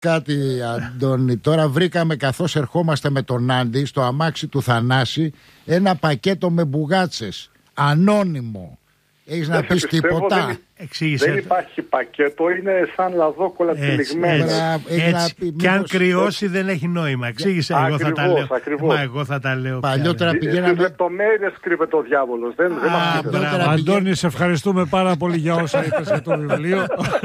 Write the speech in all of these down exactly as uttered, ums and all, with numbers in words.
κάτι, Αντώνη. Τώρα βρήκαμε, καθώς ερχόμαστε με τον Άντι στο αμάξι του Θανάση, ένα πακέτο με μπουγάτσες. Ανώνυμο. Έχεις να πεις τίποτα? Δεν, Εξήγησε. δεν υπάρχει πακέτο, είναι σαν λαδόκολλα τυλιγμένο. Και αν κρυώσει δεν έχει νόημα. Εξήγησε. Εγώ θα τα λέω. Μα εγώ θα τα λέω. Παλιότερα πηγαίναμε. Στις λεπτομέρειες κρύβεται ο διάβολος. Δεν, δεν μας πηγαίναμε... Αντώνη, σε ευχαριστούμε πάρα πολύ για όσα είπες για το βιβλίο.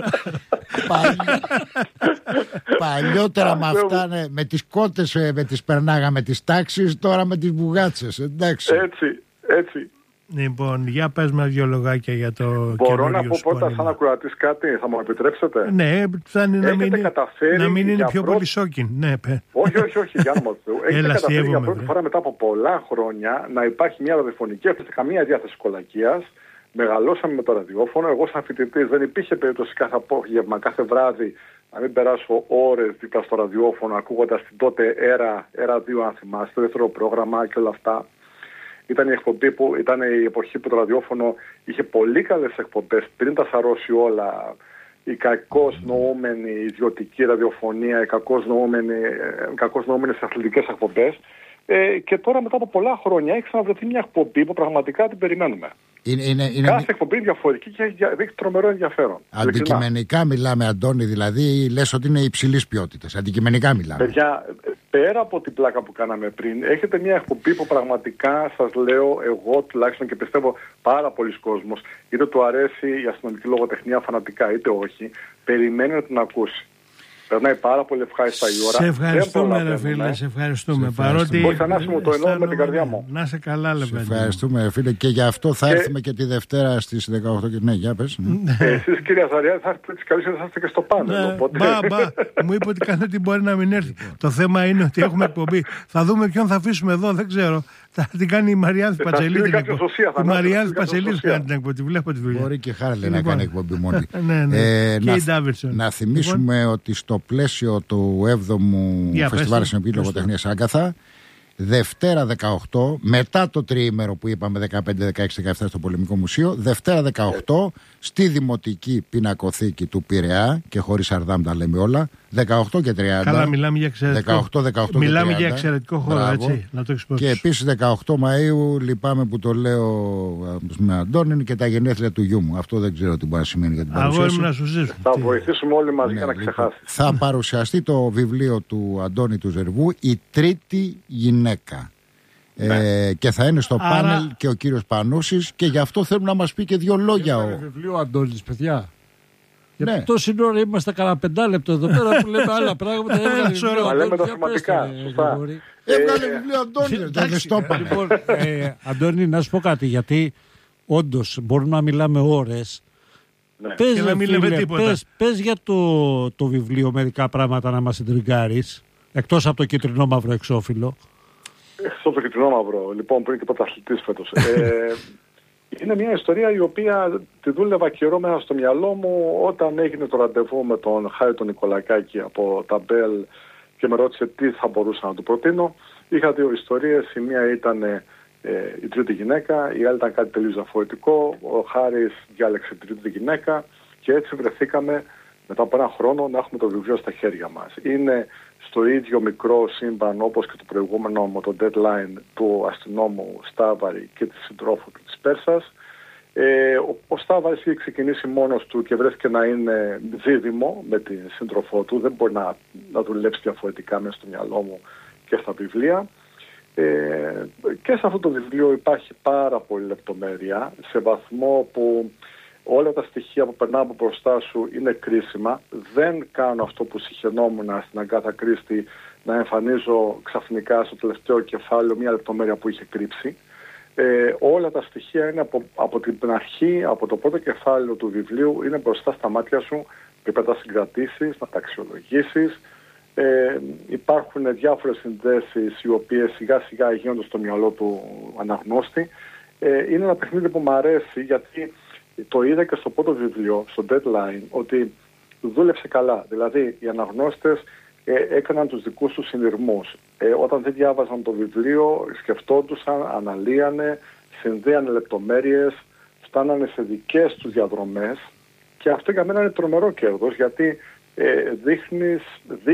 Παλιότερα με αυτά, με τις κότες με τις περνάγαμε τις τάξεις, τώρα με τις μπουγάτσες. Εντάξει. Έτσι, έτσι. Λοιπόν, για πες μας δύο λογάκια για το Μπορώ να πω πρώτα σαν ακροατής κάτι, θα μου επιτρέψετε? Ναι, φτάνει να μην, να μην είναι πιο πρώτη... πολύ σόκιν. Ναι, παι. όχι, όχι, όχι, για όνομα του Θεού. Έχετε καταφέρει για πρώτη φορά μετά από πολλά χρόνια να υπάρχει μια ραδιοφωνική, έχετε καμία διάθεση κολακίας. Μεγαλώσαμε με το ραδιόφωνο. Εγώ, σαν φοιτητής, δεν υπήρχε περίπτωση κάθε απόγευμα, κάθε βράδυ να μην περάσω ώρες δίπλα στο ραδιόφωνο, ακούγοντας την τότε έρα, έρα δύο, αν θυμάστε, το δεύτερο πρόγραμμα και όλα αυτά. Ήταν η εκπομπή που ήταν η εποχή που το ραδιόφωνο είχε πολύ καλές εκπομπές πριν τα σαρώσει όλα. Η κακώς νοούμενη ιδιωτική ραδιοφωνία, οι κακώς νοούμενες αθλητικές εκπομπές. Ε, και τώρα μετά από πολλά χρόνια έχει ξαναβρεθεί μια εκπομπή που πραγματικά την περιμένουμε. Είναι, είναι, είναι... Κάθε εκπομπή διαφορετική και έχει δείξει τρομερό ενδιαφέρον. Αντικειμενικά μιλάμε, Αντώνη, δηλαδή λες ότι είναι υψηλής ποιότητας. Αντικειμενικά μιλάμε. Παιδιά, πέρα από την πλάκα που κάναμε πριν, έχετε μια εκπομπή που πραγματικά σας λέω εγώ τουλάχιστον και πιστεύω πάρα πολλοί κόσμος, είτε του αρέσει η αστυνομική λογοτεχνία φανατικά είτε όχι, περιμένει να την ακούσει. Περνάει πάρα πολύ ευχάριστα η ώρα. Σε ευχαριστούμε, ρε φίλε, σε ευχαριστούμε. Παρότι. Μπορεί να μου το εννοώ με την καρδιά μου. Να σε καλά, λεπτά. Σε ευχαριστούμε, ρε φίλε, και γι' αυτό θα και... έρθουμε και τη Δευτέρα στις δεκαοκτώ. Ναι, για πες. Ε, εσείς, κυρία Ζαριά, θα έρθετε καλώς και θα έρθετε και στο πάνελ. Ναι, οπότε... Μπα, μπα. Μου είπε ότι κάθε τι μπορεί να μην έρθει. Το θέμα είναι ότι έχουμε εκπομπή. Θα δούμε ποιον θα αφήσουμε εδώ, δεν ξέρω. Θα την κάνει η Μαριάννη Πατσελίδη. Η Μαριάννη Πατσελίδη θα κάνει την εκπομπή. Βλέπω τη δουλειά. Μπορεί και Χάρλε να κάνει εκπομπή μόνη. Να θυμίσουμε ότι στο πλαίσιο του έβδομου Φεστιβάλ Συνοπτικής Λογοτεχνίας Άγκαθα, Δευτέρα δεκαοκτώ, μετά το τριήμερο που είπαμε δεκαπέντε, δεκαέξι, δεκαεπτά στο Πολεμικό Μουσείο, Δευτέρα δεκαοκτώ στη Δημοτική Πινακοθήκη του Πειραιά, και χωρίς Αρδάμ τα λέμε όλα, δεκαοκτώ και τριάντα. Καλά, μιλάμε για εξαιρετικό, δεκαοκτώ, δεκαοκτώ μιλάμε και για εξαιρετικό χώρο, μπράβο. Έτσι, να το εξυπηρετήσω. Και επίσης δεκαοκτώ Μαΐου, λυπάμαι που το λέω με Αντώνη, είναι και τα γενέθλια του γιού μου. Αυτό δεν ξέρω τι μπορεί να σημαίνει για την παρουσίαση. Να σου ζήσω. Θα βοηθήσουμε όλοι μαζί ναι, για να ξεχάσει. Θα παρουσιαστεί το βιβλίο του Αντώνη του Ζερβού, «Η Τρίτη Γυναίκα». Ναι. Ε, και θα είναι στο Άρα... πάνελ και ο κύριος Πανούσης, και γι' αυτό θέλουμε να μας πει και δύο λόγια. Είναι βιβλίο Αντώνης, παιδιά. Ναι. Γιατί τόση ώρα είμαστε κανένα πεντάλεπτο εδώ πέρα που λέμε άλλα πράγματα. Έβγαλε βιβλίο. Λέμε τα σημαντικά. Έβγαλε βιβλίο Αντώνη. Λοιπόν, ε, Αντώνη, να σου πω κάτι, γιατί όντως μπορούμε να μιλάμε ώρες. Ναι. Πες, να φίλε, πες, πες για το, το βιβλίο μερικά πράγματα να μας εντριγκάρεις, εκτός από το κίτρινο μαύρο εξώφυλλο. Εκτός από το κίτρινο μαύρο, λοιπόν, που είναι και πρωταθλητής φέτος. ε, είναι μια ιστορία η οποία τη δούλευα καιρό μέσα στο μυαλό μου όταν έγινε το ραντεβού με τον Χάρη τον Νικολακάκη από τα Μπέλ και με ρώτησε τι θα μπορούσα να του προτείνω. Είχα δύο ιστορίες. Η μία ήταν ε, η τρίτη γυναίκα, η άλλη ήταν κάτι τελείως διαφορετικό. Ο Χάρης διάλεξε την τρίτη γυναίκα και έτσι βρεθήκαμε μετά από ένα χρόνο να έχουμε το βιβλίο στα χέρια μας. Είναι στο ίδιο μικρό σύμπαν όπως και το προηγούμενο με το deadline του αστυνόμου Στάβαρη και της συντρόφου του της Πέρσας. Ε, ο, ο Στάβαρης είχε ξεκινήσει μόνος του και βρέθηκε να είναι δίδυμο με την σύντροφό του. Δεν μπορεί να, να δουλέψει διαφορετικά μέσα στο μυαλό μου και στα βιβλία. Ε, και σε αυτό το βιβλίο υπάρχει πάρα πολλή λεπτομέρεια, σε βαθμό που όλα τα στοιχεία που περνάω από μπροστά σου είναι κρίσιμα. Δεν κάνω αυτό που συχαινόμουν στην Αγκάθα Κρίστη, να εμφανίζω ξαφνικά στο τελευταίο κεφάλαιο μια λεπτομέρεια που είχε κρύψει. Ε, όλα τα στοιχεία είναι από, από την αρχή, από το πρώτο κεφάλαιο του βιβλίου, είναι μπροστά στα μάτια σου, πρέπει να τα συγκρατήσεις, να τα αξιολογήσεις. Ε, υπάρχουν διάφορες συνδέσεις οι οποίες σιγά σιγά γίνονται στο μυαλό του αναγνώστη. Ε, είναι ένα παιχνίδι που μου αρέσει γιατί το είδα και στο πρώτο βιβλίο, στο deadline, ότι δούλεψε καλά. Δηλαδή οι αναγνώστες ε, έκαναν τους δικούς τους συνειρμούς. Ε, όταν δεν διάβαζαν το βιβλίο, σκεφτόντουσαν, αναλύανε, συνδέανε λεπτομέρειες, φτάνανε σε δικές τους διαδρομές, και αυτό για μένα είναι τρομερό κέρδος, γιατί ε, δείχνεις,